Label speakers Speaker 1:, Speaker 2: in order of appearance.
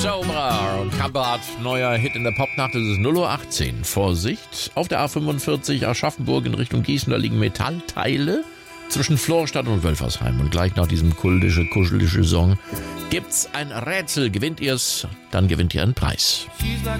Speaker 1: Zauberer und Kampert, neuer Hit in der Popnacht, es ist 0:18 Uhr. Vorsicht, auf der A45 Aschaffenburg in Richtung Gießen, da liegen Metallteile zwischen Florstadt und Wölfersheim. Und gleich nach diesem kuschelige Song gibt's ein Rätsel. Gewinnt ihr's, dann gewinnt ihr einen Preis.
Speaker 2: She's like